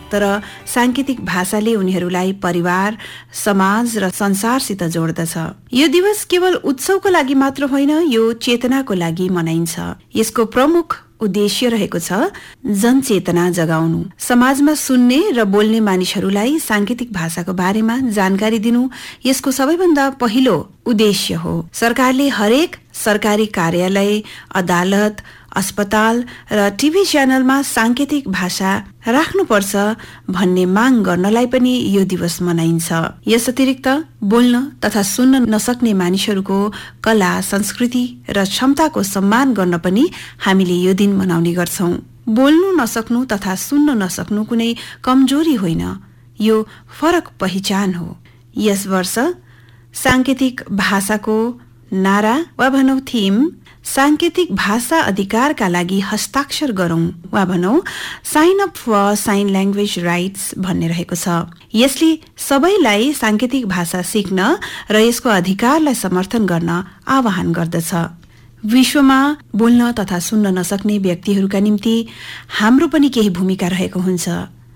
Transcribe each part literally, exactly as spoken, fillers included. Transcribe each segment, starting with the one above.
तर सांकेतिक भाषाले उनीहरूलाई परिवार, समाज र संसारसित जोड्दछ। यो दिवस केवल उत्सवको लागि मात्र होइन, यो चेतनाको लागि मनाइन्छ। यसको प्रमुख उद्देश्य रहेको छ जनचेतना जगाउनु, समाजमा सुन्ने र बोल्ने मानिसहरूलाई सांकेतिक भाषाको बारेमा जानकारी दिनु यसको सबैभन्दा पहिलो उद्देश्य हो। सरकारले हरेक सरकारी कार्यालय, अदालत, अस्पताल र टिभी च्यानलमा सांकेतिक भाषा राख्नुपर्छ भन्ने माग गर्नलाई पनि यो दिवस मनाइन्छ। यस अतिरिक्त बोल्न तथा सुन्न नसक्ने मानिसहरूको कला, संस्कृति र क्षमताको सम्मान गर्न पनि हामीले यो दिन मनाउने गर्छौं। बोल्नु नसक्नु तथा सुन्न नसक्नु कुनै कमजोरी होइन, यो फरक पहिचान हो। यस वर्ष सांकेतिक भाषाको नारा वा भनौं थीम सांकेतिक भाषा अधिकारका लागि हस्ताक्षर गरौं वा भनौं sign up for sign language rights भन्ने रहेको छ। यसले सबैलाई सांकेतिक भाषा सिक्न र यसको अधिकारलाई समर्थन गर्न आह्वान गर्दछ। विश्वमा बोल्न तथा सुन्न नसक्ने व्यक्तिहरूका निम्ति हाम्रो पनि केही भूमिका रहेको हुन्छ,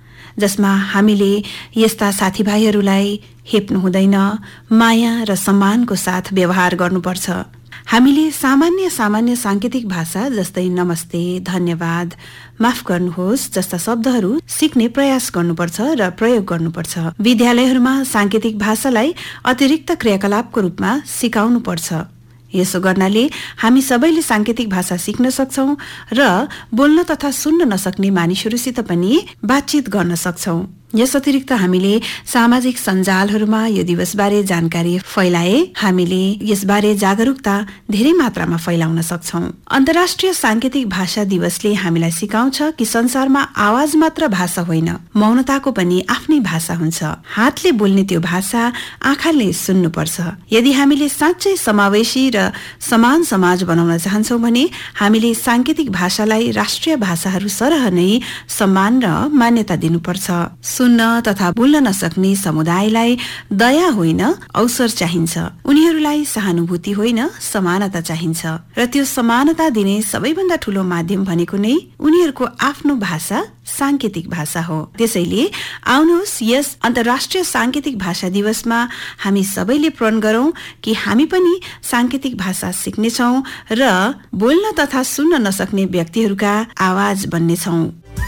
जसमा हामीले यस्ता साथीभाइहरूलाई हेप्नु हुँदैन, माया र सम्मानको साथ व्यवहार गर्नुपर्छ। हामीले सामान्य सामान्य सांकेतिक भाषा जस्तै नमस्ते, धन्यवाद, माफ गर्नुहोस् जस्ता शब्दहरू सिक्ने प्रयास गर्नुपर्छ र प्रयोग गर्नुपर्छ। विद्यालयहरूमा सांकेतिक भाषालाई अतिरिक्त क्रियाकलापको रूपमा सिकाउनुपर्छ। यसो गर्नाले हामी सबैले सांकेतिक भाषा सिक्न सक्छौं र बोल्न तथा सुन्न नसक्ने मानिसहरूसित पनि बातचित गर्न सक्छौं। यस अतिरिक्त हामीले सामाजिक सञ्जालहरूमा यो दिवसबारे जानकारी फैलाए हामीले यसबारे जागरूकता धेरै मात्रामा फैलाउन सक्छौं। अन्तर्राष्ट्रिय सांकेतिक भाषा दिवसले हामीलाई सिकाउँछ कि संसारमा आवाज मात्र भाषा होइन, मौनताको पनि आफ्नै भाषा हुन्छ। हातले बोल्ने त्यो भाषा आँखाले सुन्नुपर्छ। यदि हामीले साँच्चै समावेशी र समान समाज बनाउन चाहन्छौं भने हामीले सांकेतिक भाषालाई राष्ट्रिय भाषाहरू सरह नै सम्मान र मान्यता दिनुपर्छ। सुन्न तथा बोल्न नसक्ने समुदायलाई दया होइन, अवसर चाहिन्छ। उनीहरूलाई सहानुभूति होइन, समानता चाहिन्छ। र त्यो समानता दिने सबैभन्दा ठूलो माध्यम भनेको नै उनीहरूको आफ्नो भाषा सांकेतिक भाषा हो। त्यसैले आउनुहोस् यस अन्तर्राष्ट्रिय सांकेतिक भाषा दिवसमा हामी सबैले प्रण गरौं कि हामी पनि सांकेतिक भाषा सिक्नेछौं र बोल्न तथा सुन्न नसक्ने व्यक्तिहरूका आवाज बन्नेछौं।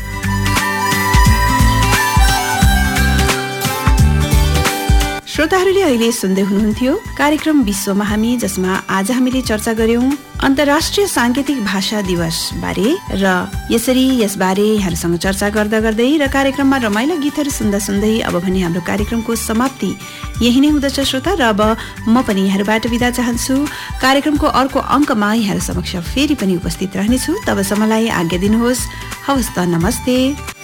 श्रोताहरूले अहिले सुन्दै हुनुहुन्थ्यो कार्यक्रम विश्वमा हामी, जसमा आज हामीले चर्चा गर्यौं अन्तर्राष्ट्रिय सांकेतिक भाषा दिवस बारे र यसरी यसबारे यहाँहरूसँग चर्चा गर्दा गर्दै र कार्यक्रममा रमाइलो गीतहरू सुन्दा सुन्दै अब भने हाम्रो कार्यक्रमको समाप्ति यही नै हुँदछ श्रोता। र अब म पनि यहाँहरूबाट बिदा चाहन्छु। कार्यक्रमको अर्को अङ्कमा यहाँहरू समक्ष फेरि पनि उपस्थित रहनेछु। तबसम्मलाई आज्ञा दिनुहोस्। हवस् त, नमस्ते।